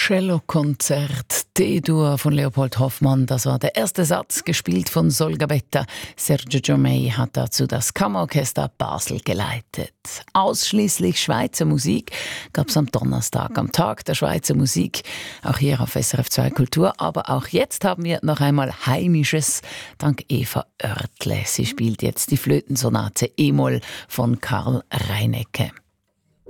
Cellokonzert D-Dur von Leopold Hoffmann. Das war der erste Satz, gespielt von Sol Gabetta. Sergio Giomei hat dazu das Kammerorchester Basel geleitet. Ausschließlich Schweizer Musik gab es am Donnerstag, am Tag der Schweizer Musik, auch hier auf SRF 2 Kultur. Aber auch jetzt haben wir noch einmal Heimisches, dank Eva Oertle. Sie spielt jetzt die Flötensonate E-Moll von Karl Reinecke.